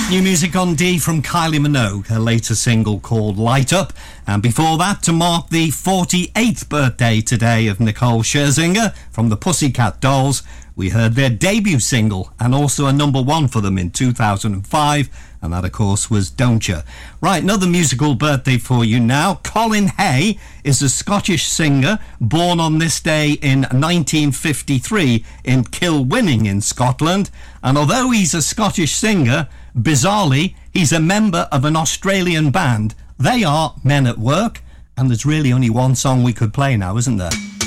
New music on D from Kylie Minogue, her latest single called Light Up. And before that, to mark the 48th birthday today of Nicole Scherzinger from the Pussycat Dolls, we heard their debut single and also a number one for them in 2005. And that, of course, was Don't Ya. Right, another musical birthday for you now. Colin Hay is a Scottish singer born on this day in 1953 in Kilwinning in Scotland. And although he's a Scottish singer, bizarrely, he's a member of an Australian band. They are Men at Work. And there's really only one song we could play now, isn't there?